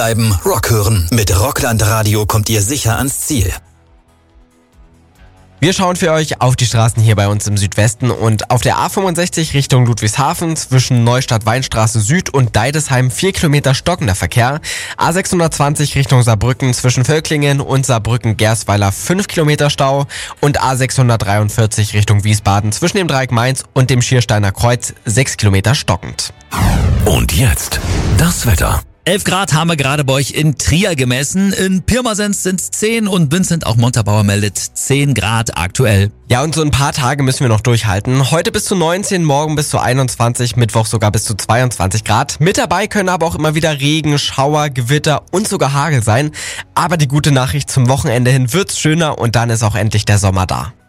Bleiben, Rock hören. Mit Rockland Radio kommt ihr sicher ans Ziel. Wir schauen für euch auf die Straßen hier bei uns im Südwesten und auf der A65 Richtung Ludwigshafen zwischen Neustadt-Weinstraße Süd und Deidesheim 4 Kilometer stockender Verkehr. A620 Richtung Saarbrücken zwischen Völklingen und Saarbrücken-Gersweiler 5 Kilometer Stau und A643 Richtung Wiesbaden zwischen dem Dreieck Mainz und dem Schiersteiner Kreuz 6 Kilometer stockend. Und jetzt das Wetter. 11 Grad haben wir gerade bei euch in Trier gemessen. In Pirmasens sind es 10 und Vincent, auch Montabaur, meldet 10 Grad aktuell. Ja, und so ein paar Tage müssen wir noch durchhalten. Heute bis zu 19, morgen bis zu 21, Mittwoch sogar bis zu 22 Grad. Mit dabei können aber auch immer wieder Regen, Schauer, Gewitter und sogar Hagel sein. Aber die gute Nachricht, zum Wochenende hin wird's schöner und dann ist auch endlich der Sommer da.